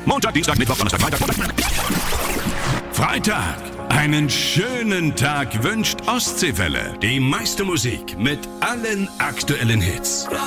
Montag, Dienstag, Mittwoch, Donnerstag, Freitag. Freitag. Einen schönen Tag wünscht Ostseewelle. Die meiste Musik mit allen aktuellen Hits.